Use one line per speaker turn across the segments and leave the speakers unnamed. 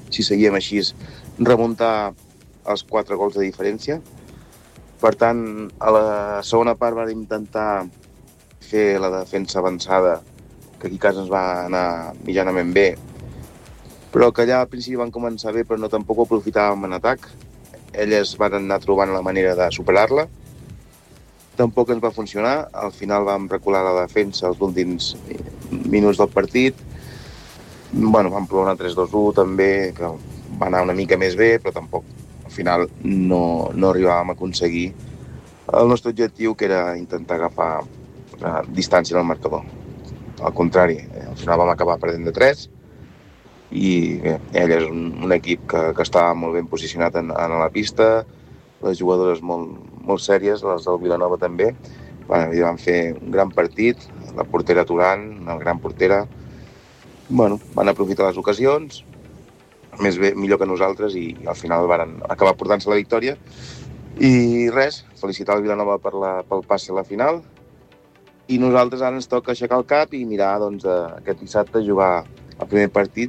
si seguíem així, remuntar els 4 gols de diferència. Per tant, a la segona part vam intentar fer la defensa avançada, que aquí a casa ens va anar mitjanament bé, però que allà al principi van començar bé, però no tampoc ho aprofitàvem en atac. Elles van anar trobant la manera de superar-la. Tampoc ens va funcionar. Al final vam recular la defensa els últims minuts del partit. Bueno, vam provar una 3-2-1 també, que va anar una mica més bé, però tampoc al final no arribàvem a aconseguir el nostre objectiu, que era intentar agafar distància en el marcador. Al contrari, al final vam acabar perdent de 3 i bé, ell és un equip que estava molt ben posicionat en la pista, les jugadores molt sèries, les del Vilanova també. I van fer un gran partit, la portera Turan, una gran portera. Bueno, van aprofitar les ocasions, millor que nosaltres, i al final van acabar portant-se la victòria. I res, felicitar el Vilanova pel passe a la final. I nosaltres ara ens toca aixecar el cap i mirar aquest dissabte jugar el primer partit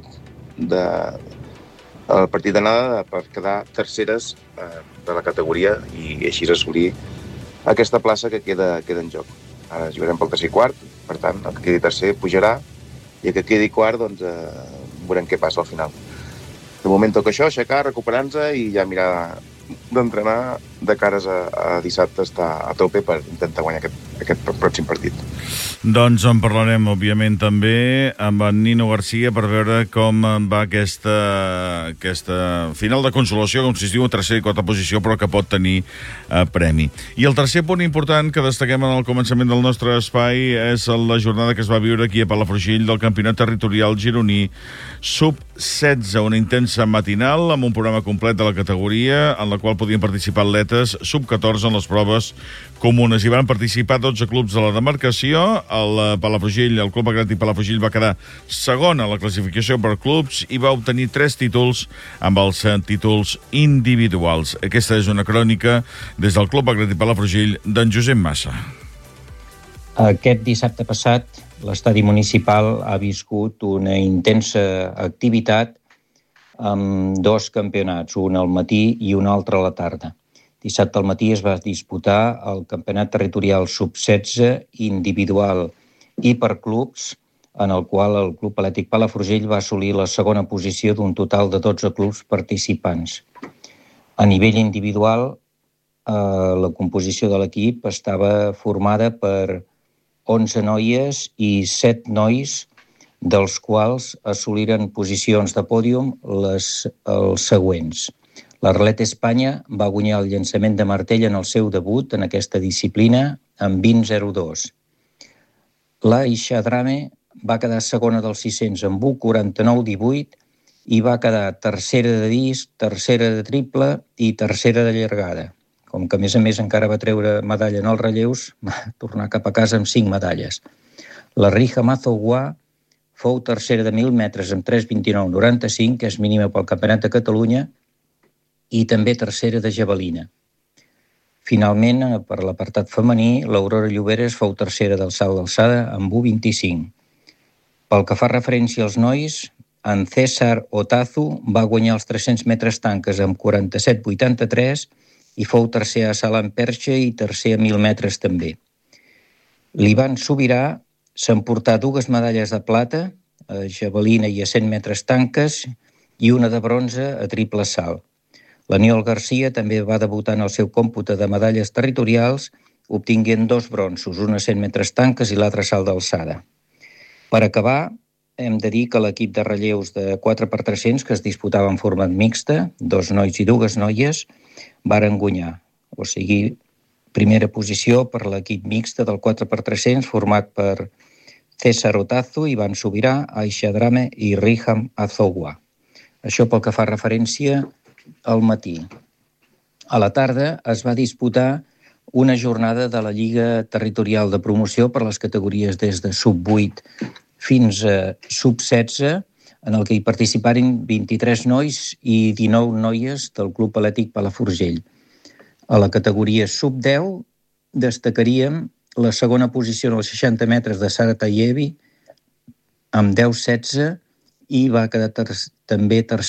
el partit d'anada per quedar terceres de la categoria i així assolir aquesta plaça que queda en joc. Ara jugarem pel tercer i quart, per tant, el que quedi tercer pujarà i el que quedi quart, veurem què passa al final. De moment toca això, aixecar, recuperar-nos i ja mirar d'entrenar de cares a dissabte, estar a tope per intentar guanyar aquest pròxim partit.
Doncs en parlarem, òbviament, també amb en Nino Garcia per veure com va aquesta final de consolació, com si es diu, a tercera i quarta posició, però que pot tenir premi. I el tercer punt important que destaquem en el començament del nostre espai és la jornada que es va viure aquí a Palafrugell del Campionat Territorial Gironí Sub-16, una intensa matinal amb un programa complet de la categoria en la qual podien participar atletes sub-14 en les proves comunes. Hi van participar 12 clubs de la demarcació. El Club Atlètic Palafrugell va quedar segon a la classificació per clubs i va obtenir 3 títols amb els títols individuals. Aquesta és una crònica des del Club Atlètic Palafrugell d'en Josep Massa.
Aquest dissabte passat, l'estadi municipal ha viscut una intensa activitat amb 2 campionats, un al matí i un altre a la tarda. Dissabte al matí es va disputar el Campionat Territorial Sub-16 individual i per clubs, en el qual el Club Atlètic Palafrugell va assolir la segona posició d'un total de 12 clubs participants. A nivell individual, la composició de l'equip estava formada per 11 noies i 7 nois, dels quals assoliren posicions de pòdium els següents. L'Arlet Espanya va guanyar el llançament de martell en el seu debut en aquesta disciplina amb 20.02. La Ixadrame va quedar segona dels 600 amb 1.49.18 i va quedar tercera de disc, tercera de triple i tercera de llargada. Com que, a més encara va treure medalla en els relleus, va tornar cap a casa amb 5 medalles. La Rija Mazogua fou tercera de 1.000 metres amb 3.29.95, que és mínima pel Campionat de Catalunya, i també tercera de javelina. Finalment, per l'apartat femení, l'Aurora Lloberes fou tercera del salt d'alçada amb 1.25. Pel que fa referència als nois, en César Otazu va guanyar els 300 metres tanques amb 47.83 i fou tercer a salt en perxa i tercer a 1.000 metres també. L'Ivan Sobirà s'emportà 2 medalles de plata, a javelina i a 100 metres tanques, i una de bronze a triple salt. L'Aniol Garcia també va debutar en el seu còmpute de medalles territorials, obtinguent 2 bronzos, una a 100 metres tanques i l'altra a salt d'alçada. Per acabar, hem de dir que l'equip de relleus de 4x300, que es disputava en format mixta, 2 nois i 2 noies, varen guanyar. O sigui, primera posició per l'equip mixta del 4x300, format per César Otazu, Ivan Sobirà, Aisha Drame i Riham Azogua. Això pel que fa referència al matí. A la tarda es va disputar una jornada de la Lliga Territorial de Promoció per les categories des de sub-8 fins a sub-16, en el que hi participaren 23 nois i 19 noies del Club Atlètic Palafrugell. A la categoria sub-10 destacaríem la segona posició en els 60 metres de Sara Tayevi amb 10.16 i va quedar també tercera